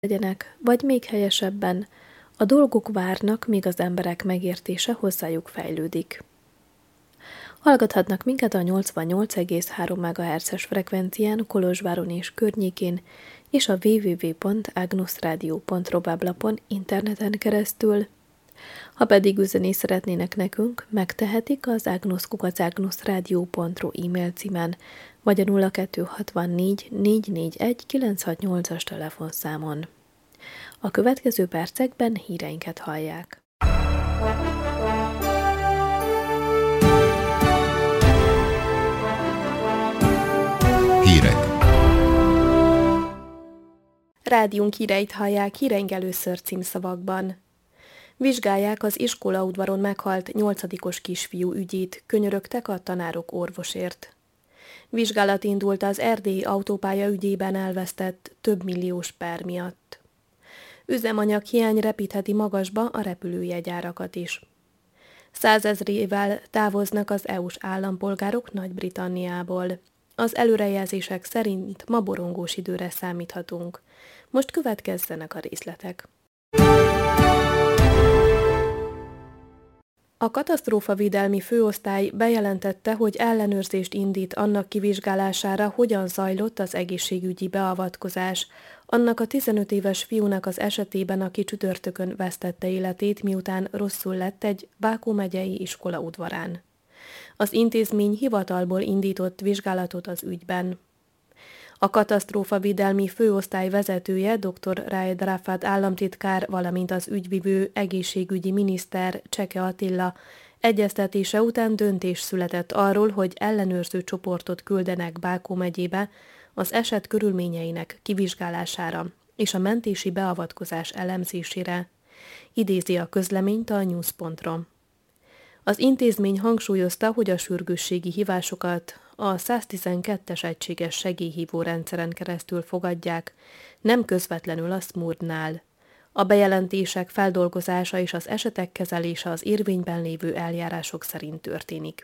legyenek, vagy még helyesebben, a dolgok várnak, míg az emberek megértése hozzájuk fejlődik. Hallgathatnak minket a 88,3 MHz-es frekvencián Kolozsváron és környékén, és a www.agnosradio.ro weblapon interneten keresztül. Ha pedig üzenni szeretnének nekünk, megtehetik az agnos@agnosradio.ro e-mail címen, vagy a 0264 441 968-as telefonszámon. A következő percekben híreinket hallják. Hírek. Rádiónk híreit hallják, híreink először címszavakban. Vizsgálják az iskolaudvaron meghalt 8-os kisfiú ügyét, könyörögtek a tanárok orvosért. Vizsgálat indult az erdélyi autópálya ügyében elvesztett több milliós per miatt. Üzemanyaghiány repítheti magasba a repülőjegyárakat is. 100 000-ével távoznak az EU-s állampolgárok Nagy-Britanniából. Az előrejelzések szerint ma borongós időre számíthatunk. Most következzenek a részletek. A katasztrófavédelmi főosztály bejelentette, hogy ellenőrzést indít annak kivizsgálására, hogyan zajlott az egészségügyi beavatkozás, annak a 15 éves fiúnak az esetében, aki csütörtökön vesztette életét, miután rosszul lett egy Bákó megyei iskola udvarán. Az intézmény hivatalból indított vizsgálatot az ügyben. A katasztrófavédelmi főosztály vezetője, dr. Raed Rafat államtitkár, valamint az ügyvivő egészségügyi miniszter Cseke Attila egyeztetése után döntés született arról, hogy ellenőrző csoportot küldenek Bákó megyébe az eset körülményeinek kivizsgálására és a mentési beavatkozás elemzésére, idézi a közleményt a news.ro. Az intézmény hangsúlyozta, hogy a sürgősségi hívásokat a 112-es egységes segélyhívó rendszeren keresztül fogadják, nem közvetlenül a SMURD-nál. A bejelentések feldolgozása és az esetek kezelése az érvényben lévő eljárások szerint történik.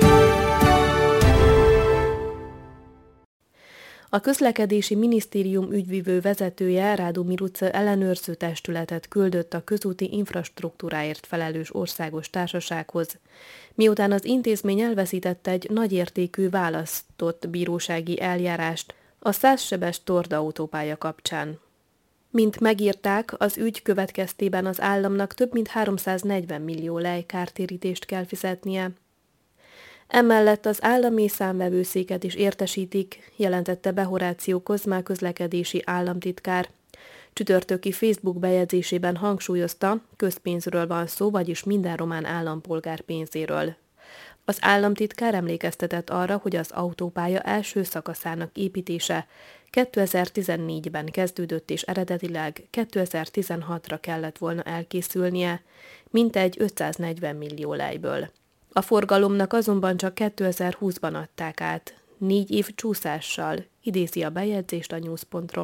A közlekedési minisztérium ügyvivő vezetője, Rádu Miruce ellenőrző testületet küldött a közúti infrastruktúráért felelős országos társasághoz, miután az intézmény elveszítette egy nagyértékű választott bírósági eljárást a 100 sebes Tord autópálya kapcsán. Mint megírták, az ügy következtében az államnak több mint 340 millió lej kártérítést kell fizetnie. Emellett az állami számvevőszéket is értesítik, jelentette be Horácio Kozma közlekedési államtitkár. Csütörtöki Facebook bejegyzésében hangsúlyozta, közpénzről van szó, vagyis minden román állampolgár pénzéről. Az államtitkár emlékeztetett arra, hogy az autópálya első szakaszának építése 2014-ben kezdődött és eredetileg 2016-ra kellett volna elkészülnie, mintegy 540 millió lejből. A forgalomnak azonban csak 2020-ban adták át, 4 év csúszással, idézi a bejegyzést a news.ro.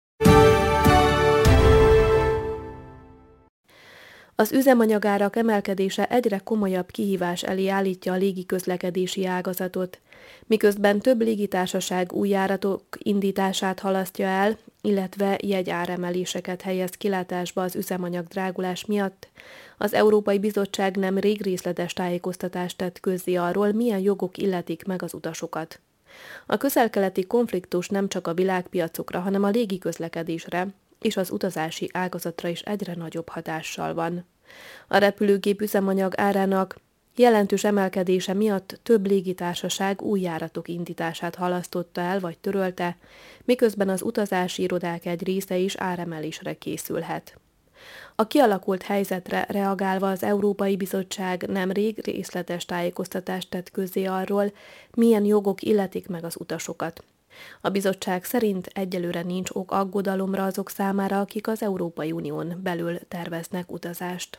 Az üzemanyagárak emelkedése egyre komolyabb kihívás elé állítja a légiközlekedési ágazatot, miközben több légitársaság új járatok indítását halasztja el, illetve jegyáremeléseket helyez kilátásba az üzemanyag drágulás miatt. Az Európai Bizottság nemrég részletes tájékoztatást tett közzé arról, milyen jogok illetik meg az utasokat. A közel-keleti konfliktus nem csak a világpiacokra, hanem a légiközlekedésre és az utazási ágazatra is egyre nagyobb hatással van. A repülőgép üzemanyag árának jelentős emelkedése miatt több légitársaság új járatok indítását halasztotta el vagy törölte, miközben az utazási irodák egy része is áremelésre készülhet. A kialakult helyzetre reagálva az Európai Bizottság nemrég részletes tájékoztatást tett közzé arról, milyen jogok illetik meg az utasokat. A bizottság szerint egyelőre nincs ok aggodalomra azok számára, akik az Európai Unión belül terveznek utazást.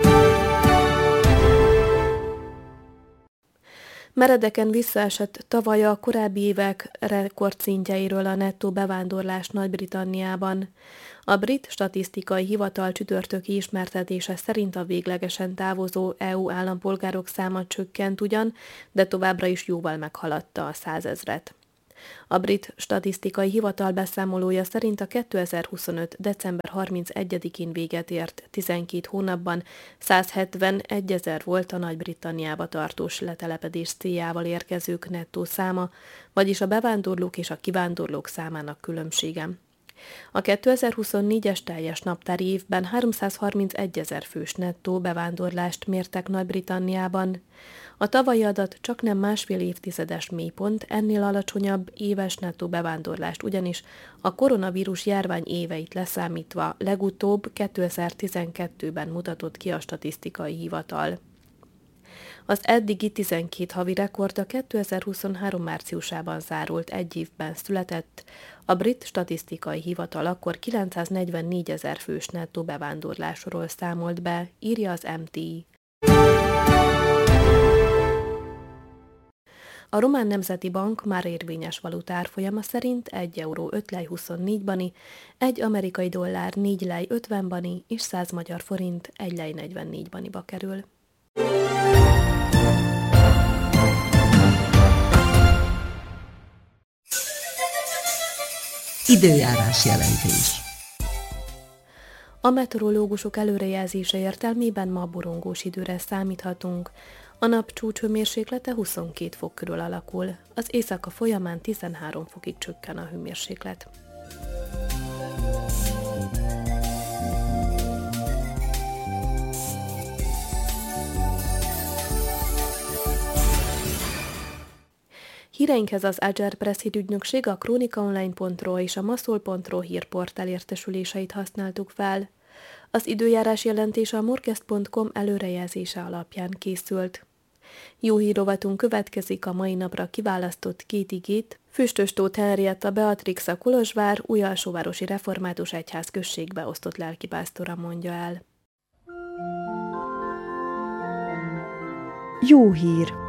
Meredeken visszaesett tavaly a korábbi évek rekordszintjeiről a nettó bevándorlás Nagy-Britanniában. A Brit Statisztikai Hivatal csütörtöki ismertetése szerint a véglegesen távozó EU állampolgárok száma csökkent ugyan, de továbbra is jóval meghaladta a 100 000-et. A brit statisztikai hivatal beszámolója szerint a 2025. december 31-én véget ért 12 hónapban 171 000 volt a Nagy-Britanniába tartós letelepedés céljával érkezők nettó száma, vagyis a bevándorlók és a kivándorlók számának különbsége. A 2024-es teljes naptári évben 331 000 fős nettó bevándorlást mértek Nagy-Britanniában. A tavalyi adat csaknem másfél évtizedes mélypont, ennél alacsonyabb éves nettó bevándorlást ugyanis a koronavírus járvány éveit leszámítva legutóbb 2012-ben mutatott ki a statisztikai hivatal. Az eddigi 12 havi rekord a 2023 márciusában zárult egy évben született, a brit statisztikai hivatal akkor 944 000 fős nettó bevándorlásról számolt be, írja az MTI. A Román Nemzeti Bank már érvényes valutárfolyama szerint 1 euró 5 lej 24 bani, 1 amerikai dollár 4 lej 50 bani és 100 magyar forint 1 lej 44 baniba kerül. Időjárás jelentés. A meteorológusok előrejelzése értelmében ma borongós időre számíthatunk. A nap csúcshőmérséklete 22 fok körül alakul, az éjszaka folyamán 13 fokig csökken a hőmérséklet. Híreinkhez az Agile Press hírügynökség, a kronikaonline.ro és a maszol.ro hírportál értesüléseit használtuk fel. Az időjárás jelentése a morkest.com előrejelzése alapján készült. Jó hírrovatunk következik, a mai napra kiválasztott 2 igét Füstös Tóth Henrietta Beatrix a Kolozsvár Újalsóvárosi Református Egyház községbe osztott lelkipásztora mondja el. Jó hír!